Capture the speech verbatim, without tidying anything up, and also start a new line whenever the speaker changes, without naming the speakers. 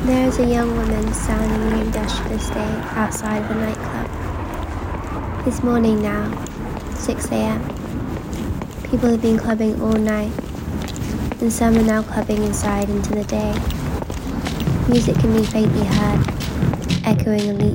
There is a young woman standing in an industrialist day outside of a nightclub. It's morning now, six a.m. People have been clubbing all night, and some are now clubbing inside into the day. Music can be faintly heard, echoing elite